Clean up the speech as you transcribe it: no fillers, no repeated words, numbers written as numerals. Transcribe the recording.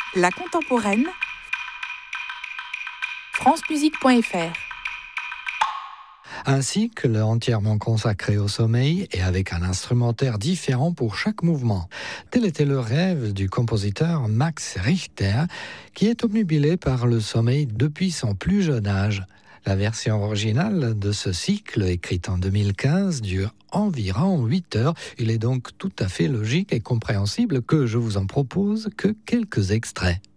La contemporaine, francemusique.fr. Un cycle entièrement consacré au sommeil et avec un instrumentaire différent pour chaque mouvement. Tel était le rêve du compositeur Max Richter, qui est obnubilé par le sommeil depuis son plus jeune âge. La version originale de ce cycle, écrite en 2015, dure environ 8 heures. Il est donc tout à fait logique et compréhensible que je vous en propose que quelques extraits.